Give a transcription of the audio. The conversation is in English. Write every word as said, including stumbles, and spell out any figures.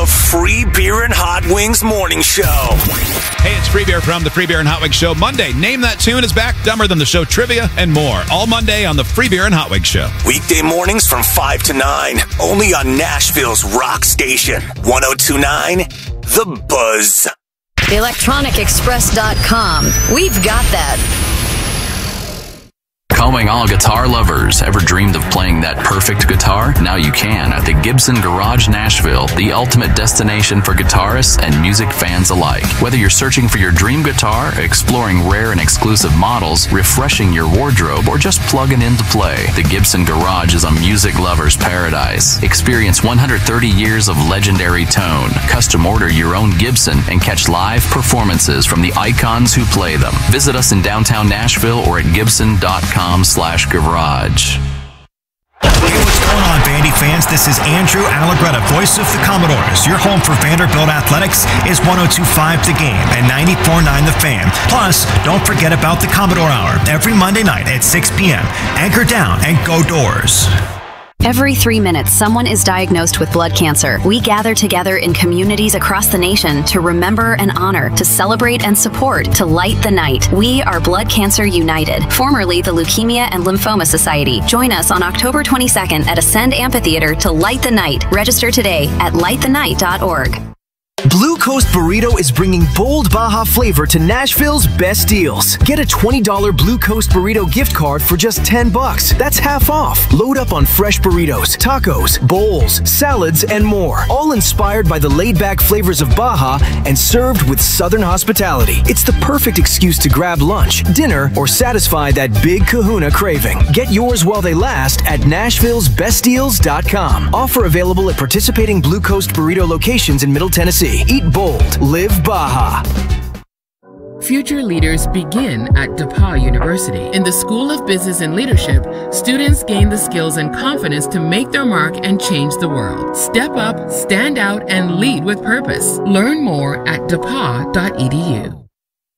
The Free Beer and Hot Wings Morning Show. Hey, it's Free Beer from the Free Beer and Hot Wings Show. Monday, Name That Tune is back, Dumber Than the Show trivia, and more. All Monday on the Free Beer and Hot Wings Show. Weekday mornings from five to nine, only on Nashville's rock station, one oh two point nine The Buzz. electronic express dot com. We've got that. Calling all guitar lovers. Ever dreamed of playing that perfect guitar? Now you can at the Gibson Garage Nashville, the ultimate destination for guitarists and music fans alike. Whether you're searching for your dream guitar, exploring rare and exclusive models, refreshing your wardrobe, or just plugging in to play, the Gibson Garage is a music lover's paradise. Experience one hundred thirty years of legendary tone. Custom order your own Gibson and catch live performances from the icons who play them. Visit us in downtown Nashville or at gibson dot com slash garage. Hey, what's going on, Vandy fans? This is Andrew Allegretta, voice of the Commodores. Your home for Vanderbilt Athletics is one oh two point five The Game and ninety-four point nine The Fan. Plus, don't forget about the Commodore Hour every Monday night at six p.m. Anchor down and go Doors. Every three minutes, someone is diagnosed with blood cancer. We gather together in communities across the nation to remember and honor, to celebrate and support, to light the night. We are Blood Cancer United, formerly the Leukemia and Lymphoma Society. Join us on October twenty-second at Ascend Amphitheater to light the night. Register today at light the night dot org. Blue Coast Burrito is bringing bold Baja flavor to Nashville's best deals. Get a twenty dollar Blue Coast Burrito gift card for just ten bucks. That's half off. Load up on fresh burritos, tacos, bowls, salads, and more. All inspired by the laid-back flavors of Baja and served with Southern hospitality. It's the perfect excuse to grab lunch, dinner, or satisfy that big kahuna craving. Get yours while they last at Nashville's best deals dot com. Offer available at participating Blue Coast Burrito locations in Middle Tennessee. Eat bold. Live Baja. Future leaders begin at DePauw University. In the School of Business and Leadership, students gain the skills and confidence to make their mark and change the world. Step up, stand out, and lead with purpose. Learn more at depaw dot e d u.